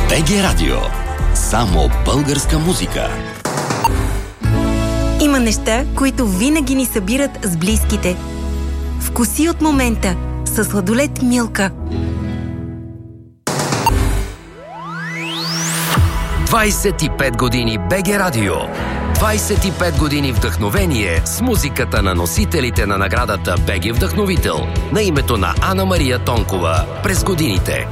БГ Радио. Само българска музика. Има неща, които винаги ни събират с близките. Вкуси от момента с сладолед Милка. 25 години БГ Радио. 25 години вдъхновение с музиката на носителите на наградата БГ Вдъхновител на името на Ана Мария Тонкова през годините.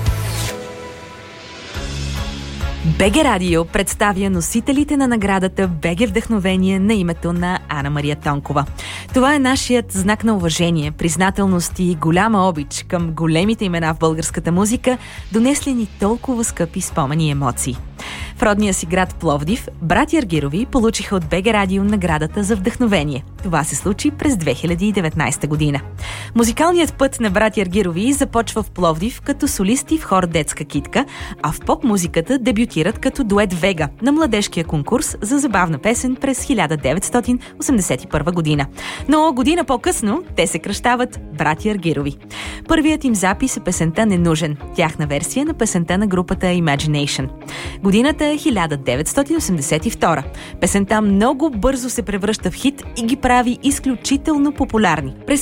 БГ Радио представя носителите на наградата БГ Вдъхновение на името на Ана Мария Тонкова. Това е нашият знак на уважение, признателност и голяма обич към големите имена в българската музика, донесли ни толкова скъпи спомени и емоции. В родния си град Пловдив, братя Аргирови получиха от БГ Радио наградата за вдъхновение. Това се случи през 2019 година. Музикалният път на братя Аргирови започва в Пловдив като солисти в хор Детска китка, а в поп-музиката дебютират като дует Вега на младежкия конкурс за забавна песен през 1981 година. Но година по-късно те се кръщават братя Аргирови. Първият им запис е песента "Ненужен", тяхна версия на песента на групата Imagination. Годината е 1982. Песента много бързо се превръща в хит и ги прави изключително популярни. През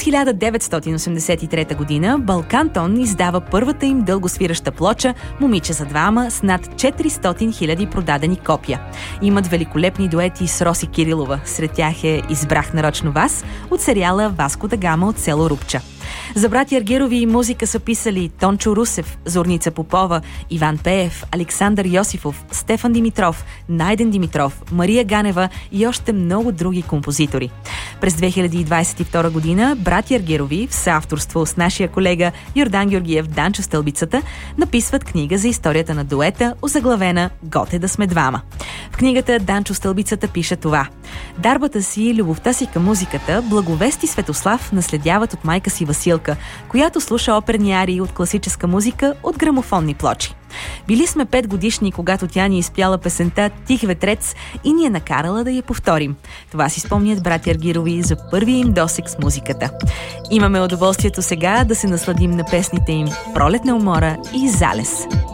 1983 година Балкантон издава първата им дългосвираща плоча "Момиче за двама" с над 400 000 продадени копия. Имат великолепни дуети с Роси Кирилова. Сред тях е "Избрах нарочно вас" от сериала "Васко да Гама" от село Рупча. За братя Аргирови музика са писали Тончо Русев, Зорница Попова, Иван Пеев, Александър Йосифов, Стефан Димитров, Найден Димитров, Мария Ганева и още много други композитори. През 2022 година братя Аргирови в съавторство с нашия колега Йордан Георгиев Данчо Стълбицата написват книга за историята на дуета, озаглавена "Готе да сме двама". В книгата Данчо Стълбицата пише това: "Дарбата си и любовта си към музиката Благовест и Светослав наследяват от майка си Василка, която слуша оперни арии от класическа музика от грамофонни плочи. Били сме 5 годишни, когато тя ни изпяла песента "Тих ветрец" и ни е накарала да я повторим". Това си спомнят братя Аргирови за първия им досег с музиката. Имаме удоволствието сега да се насладим на песните им "Пролетна умора" и "Залез".